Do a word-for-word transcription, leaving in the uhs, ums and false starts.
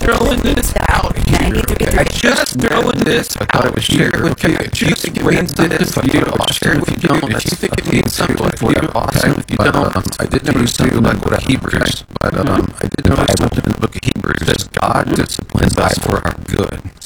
throwing this out here. I just throwing this. I thought it was shared with you. If you think it means something to you, I'll share it with you. If you think it means something to you, awesome. If you don't, I did notice something in the book of Hebrews. But um, I did notice something in the book of Hebrews. Says God disciplines us for our good.